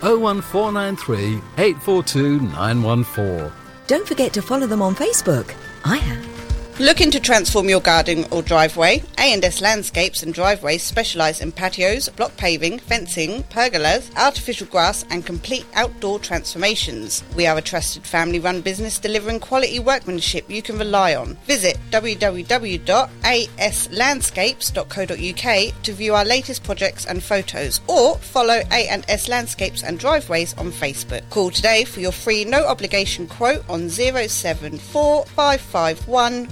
01493 842 914. Don't forget to follow them on Facebook. I have. Looking to transform your garden or driveway? A&S Landscapes and Driveways specialise in patios, block paving, fencing, pergolas, artificial grass and complete outdoor transformations. We are a trusted family-run business delivering quality workmanship you can rely on. Visit www.aslandscapes.co.uk to view our latest projects and photos, or follow A&S Landscapes and Driveways on Facebook. Call today for your free no-obligation quote on 074 551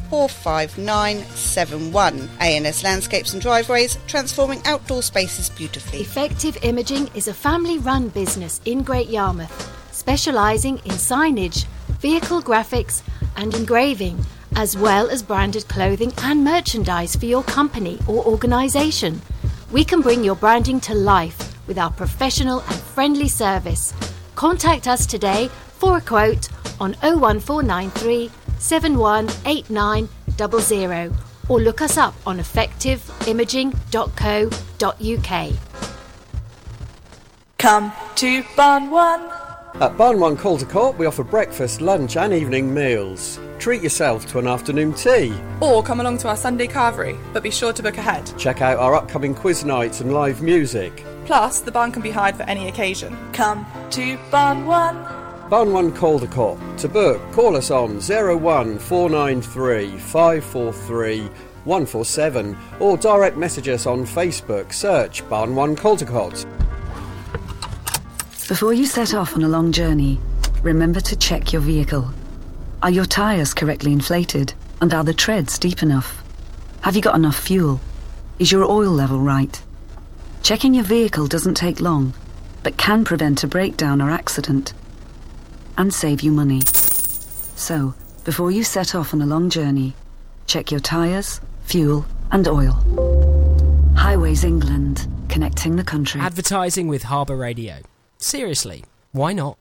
45971. A&S Landscapes and Driveways, transforming outdoor spaces beautifully. Effective Imaging is a family-run business in Great Yarmouth, specialising in signage, vehicle graphics and engraving, as well as branded clothing and merchandise for your company or organisation. We can bring your branding to life with our professional and friendly service. Contact us today for a quote on 01493 718900 or look us up on effectiveimaging.co.uk. Come to Barn One. At Barn One Caldecott we offer breakfast, lunch and evening meals. Treat yourself to an afternoon tea. Or come along to our Sunday carvery, but be sure to book ahead. Check out our upcoming quiz nights and live music. Plus, the barn can be hired for any occasion. Come to Barn One. Barn One Caldecott. To book, call us on 01493 543 147 or direct message us on Facebook. Search Barn One Caldecott. Before you set off on a long journey, remember to check your vehicle. Are your tyres correctly inflated? And are the treads deep enough? Have you got enough fuel? Is your oil level right? Checking your vehicle doesn't take long, but can prevent a breakdown or accident and save you money. So, before you set off on a long journey, check your tyres, fuel and oil. Highways England, connecting the country. Advertising with Harbour Radio. Seriously, why not?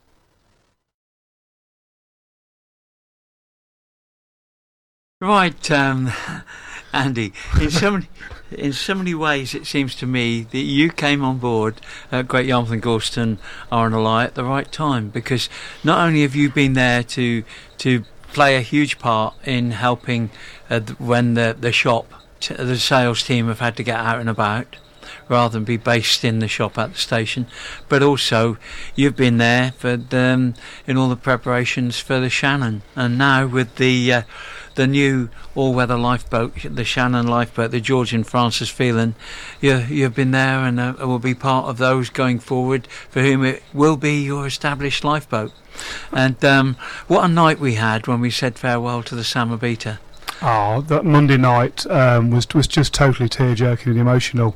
Right, Andy, in so many ways it seems to me that you came on board at Great Yarmouth and Gorleston RNLI at the right time, because not only have you been there to play a huge part in helping when the shop, the sales team have had to get out and about rather than be based in the shop at the station, but also you've been there for in all the preparations for the Shannon, and now with the new all-weather lifeboat, the Shannon lifeboat, the George and Francis Phelan, you've been there and will be part of those going forward for whom it will be your established lifeboat. And what a night we had when we said farewell to the Samobita. Oh, that Monday night was just totally tear-jerking and emotional.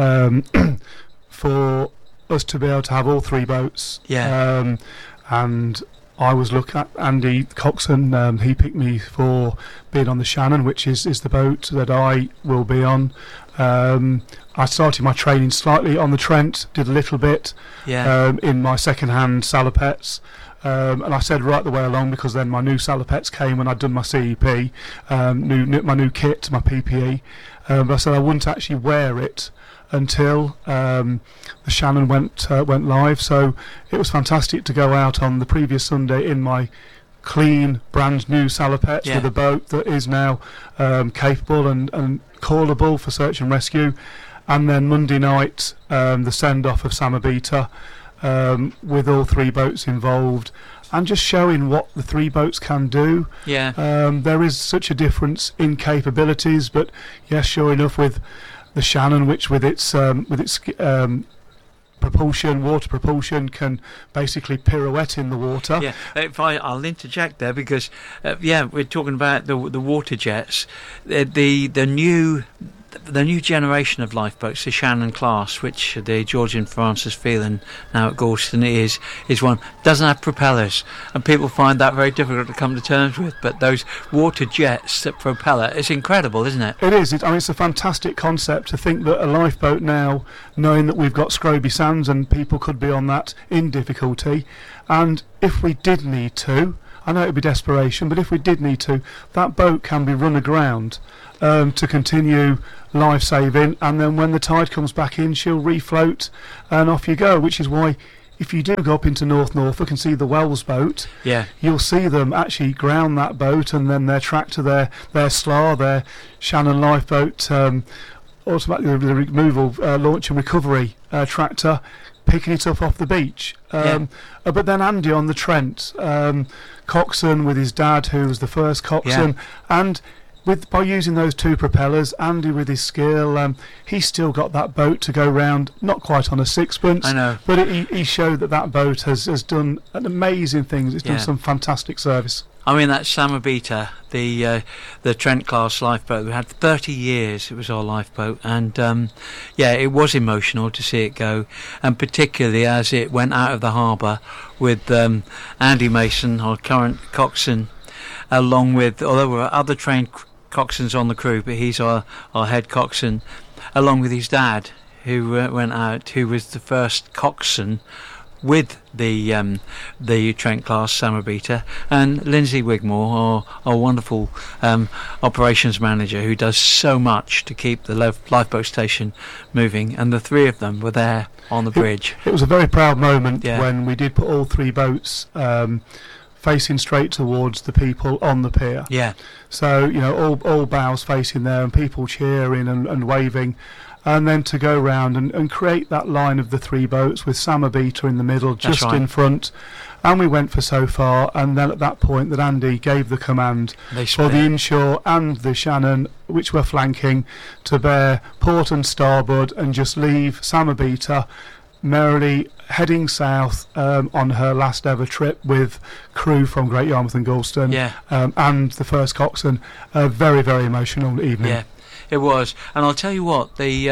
For us to be able to have all three boats, and I was looking at Andy Coxon. He picked me for being on the Shannon, which is the boat that I will be on. I started my training slightly on the Trent, did a little bit in my second-hand salopettes. And I said right the way along, because then my new salopettes came when I'd done my CEP, my new kit, my PPE. But I said I wouldn't actually wear it until the Shannon went live. So it was fantastic to go out on the previous Sunday in my clean, brand new salopettes with a boat that is now capable and callable for search and rescue. And then Monday night, the send-off of Samobita, with all three boats involved, and just showing what the three boats can do. There is such a difference in capabilities, but yes, sure enough, with the Shannon, which with its propulsion, water propulsion, can basically pirouette in the water. I'll interject there, because we're talking about the water jets, the new generation of lifeboats, the Shannon class, which the George and Francis Phelan now at Gorleston is one, doesn't have propellers, and people find that very difficult to come to terms with. But those water jets that propeller, it's incredible, isn't it? It is. It's a fantastic concept to think that a lifeboat now, knowing that we've got Scroby Sands and people could be on that in difficulty, and if we did need to, I know it would be desperation, but if we did need to, that boat can be run aground to continue life-saving, and then when the tide comes back in, she'll refloat and off you go, which is why if you do go up into North Norfolk and see the Wells boat, you'll see them actually ground that boat, and then their tractor, their SLAR, their Shannon lifeboat, automatic removal, launch and recovery tractor, picking it up off the beach. But then Andy on the Trent, coxswain with his dad, who was the first coxswain, and by using those two propellers, Andy with his skill, he's still got that boat to go round, not quite on a sixpence. I know. But he showed that boat has done an amazing things. It's done some fantastic service. I mean, that Samobita, the Trent class lifeboat, we had 30 years. It was our lifeboat, and it was emotional to see it go, and particularly as it went out of the harbour with Andy Mason, our current coxswain, along with, although there were other trained coxswains on the crew, but he's our head coxswain, along with his dad, who went out, who was the first coxswain with the Trent class Samobita, and Lindsay Wigmore, our wonderful operations manager, who does so much to keep the lifeboat station moving, and the three of them were there on the bridge. It was a very proud moment when we did put all three boats facing straight towards the people on the pier. So all bows facing there, and people cheering and waving. And then to go round and create that line of the three boats with Samobita in the middle, just in front. And we went for so far, and then at that point that Andy gave the command for the inshore and the Shannon, which were flanking, to bear port and starboard and just leave Samobita merrily heading south on her last ever trip with crew from Great Yarmouth and Gorleston, and the first coxswain. A very, very emotional evening. It was, and I'll tell you what, the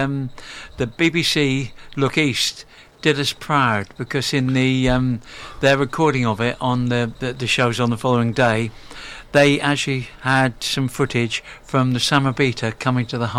BBC Look East did us proud, because in their recording of it on the shows on the following day, they actually had some footage from the Samobita coming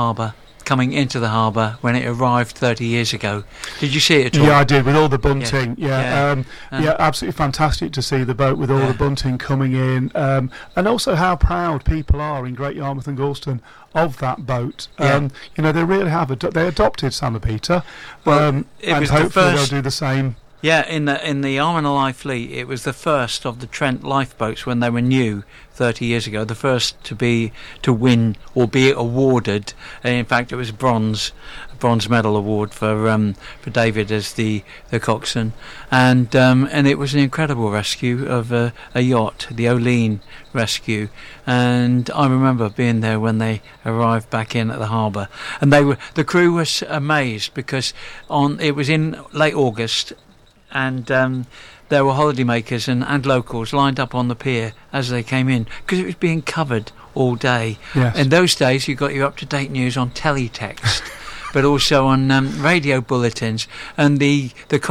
into the harbour when it arrived 30 years ago. Did you see it at all? Yeah, I did, with all the bunting. Absolutely fantastic to see the boat with all the bunting coming in, and also how proud people are in Great Yarmouth and Gorleston of that boat. They really have they adopted Samobita, and hopefully they'll do the same. In the Arm&Alai fleet, it was the first of the Trent lifeboats when they were new 30 years ago. The first to win or be awarded. In fact, it was a bronze medal award for David as the coxswain, and it was an incredible rescue of a yacht, the Olean rescue. And I remember being there when they arrived back in at the harbour, and the crew was amazed, because it was in late August. And there were holidaymakers and locals lined up on the pier as they came in, because it was being covered all day. In those days, you got your up-to-date news on teletext, but also on radio bulletins. And the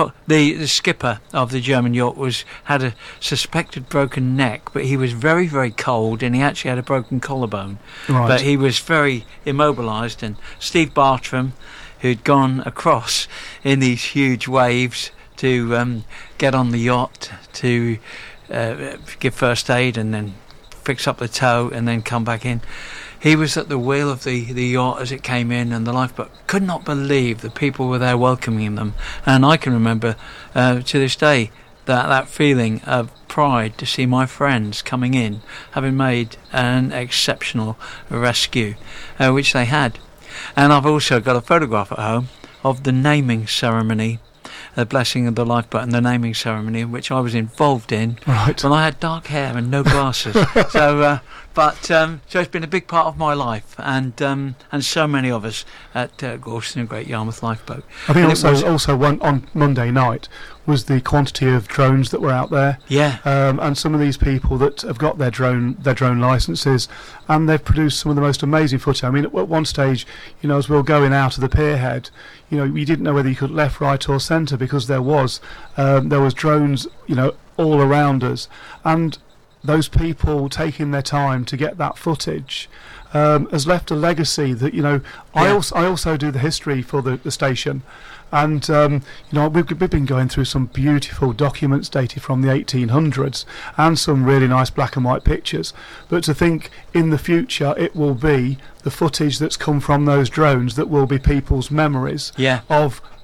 skipper of the German yacht had a suspected broken neck, but he was very, very cold, and he actually had a broken collarbone. But he was very immobilised. And Steve Bartram, who'd gone across in these huge waves to get on the yacht to give first aid and then fix up the tow and then come back in. He was at the wheel of the yacht as it came in, and the lifeboat could not believe the people were there welcoming them. And I can remember to this day that feeling of pride to see my friends coming in, having made an exceptional rescue, which they had. And I've also got a photograph at home of the naming ceremony, the blessing of the lifeboat and the naming ceremony, which I was involved in when I had dark hair and no glasses. So it's been a big part of my life, and so many of us at Gorleston and Great Yarmouth Lifeboat. I think also one on Monday night was the quantity of drones that were out there. And some of these people that have got their drone licences, and they've produced some of the most amazing footage. I mean, at one stage, as we were going out of the pier head, you didn't know whether you could left, right or centre, because there was drones, all around us, and those people taking their time to get that footage has left a legacy that I also do the history for the station, and we've been going through some beautiful documents dated from the 1800s and some really nice black and white pictures, but to think in the future it will be the footage that's come from those drones that will be people's memories of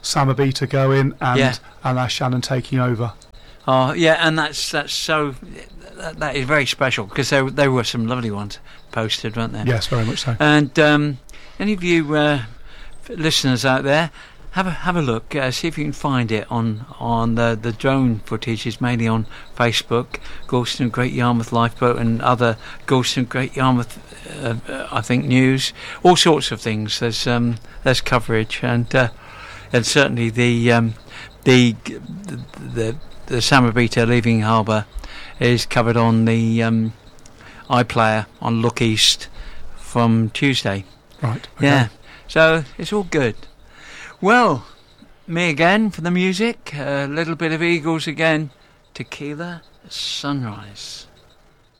Samobita going and our Shannon taking over. Oh yeah, and that's so. That is very special because there were some lovely ones posted, weren't there? Yes, very much so. And any of you listeners out there, have a look, see if you can find it on the drone footage is mainly on Facebook, Gorleston Great Yarmouth Lifeboat and other Gorleston Great Yarmouth I think news, all sorts of things. There's coverage and certainly the Samobita leaving harbour is covered on the iPlayer on Look East from Tuesday. Right. Okay. Yeah. So it's all good. Well, me again for the music. A little bit of Eagles again. Tequila Sunrise.